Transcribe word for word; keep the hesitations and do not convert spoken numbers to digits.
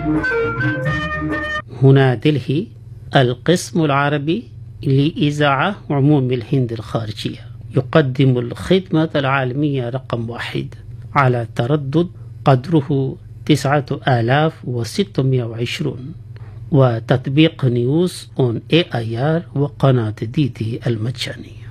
هنا دلهي، القسم العربي لإذاعة عموم الهند الخارجية، يقدم الخدمة العالمية رقم واحد على تردد قدره تسعة آلاف وستمائة وعشرين، وتطبيق نيوز اون اي اي ار وقناة دي دي المجاني.